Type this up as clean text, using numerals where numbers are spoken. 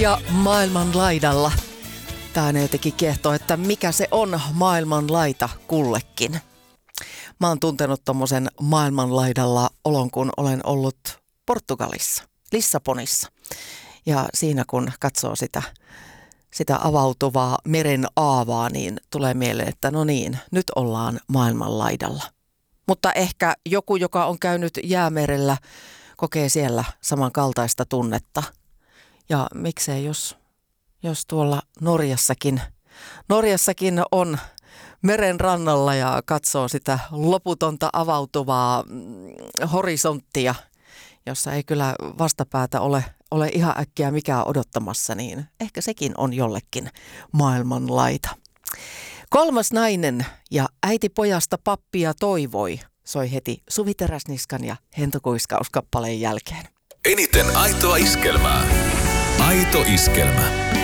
Ja maailman laidalla. Tää jotenkin kiehtoo, että mikä se on maailman laita kullekin. Mä oon tuntenut tommosen maailman laidalla olon, kun olen ollut Portugalissa, Lissabonissa. Ja siinä kun katsoo sitä avautuvaa meren aavaa, niin tulee mieleen, että no niin, nyt ollaan maailman laidalla. Mutta ehkä joku, joka on käynyt jäämerellä, kokee siellä samankaltaista tunnetta. Ja miksei jos tuolla Norjassakin on meren rannalla ja katsoo sitä loputonta avautuvaa horisonttia, jossa ei kyllä vastapäätä ole ihan äkkiä mikään odottamassa, niin ehkä sekin on jollekin maailmanlaita. Kolmas nainen ja äiti pojasta pappia toivoi, soi heti Suvi Teräsniskan ja Hento Kuiskaus kappaleen jälkeen. Eniten aitoa iskelmää. Aito iskelmä.